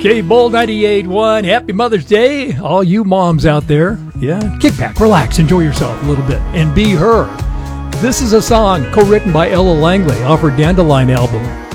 K-Bull 98.1, happy Mother's Day, all you moms out there. Yeah, kick back, relax, enjoy yourself a little bit, and be her. This is a song co-written by Ella Langley off her Dandelion album.